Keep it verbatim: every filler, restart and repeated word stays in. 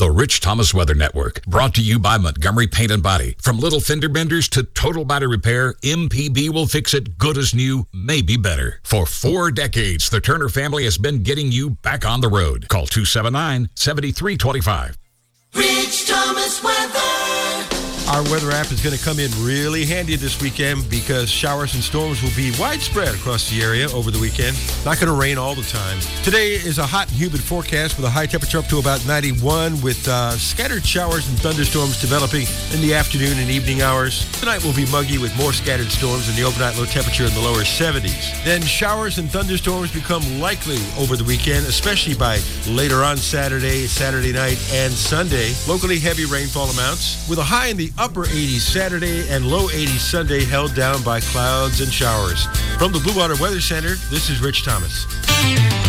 The Rich Thomas Weather Network, brought to you by Montgomery Paint and Body. From little fender benders to total body repair, M P B will fix it good as new, maybe better. For four decades, the Turner family has been getting you back on the road. Call two seven nine, seven three two five. Rich Thomas Weather. Our weather app is going to come in really handy this weekend because showers and storms will be widespread across the area over the weekend. Not going to rain all the time. Today is a hot and humid forecast with a high temperature up to about ninety-one with uh, scattered showers and thunderstorms developing in the afternoon and evening hours. Tonight will be muggy with more scattered storms and the overnight low temperature in the lower seventies. Then showers and thunderstorms become likely over the weekend, especially by later on Saturday, Saturday night, and Sunday. Locally heavy rainfall amounts with a high in the upper eighties Saturday and low eighties Sunday held down by clouds and showers. From the Blue Water Weather Center, this is Rich Thomas.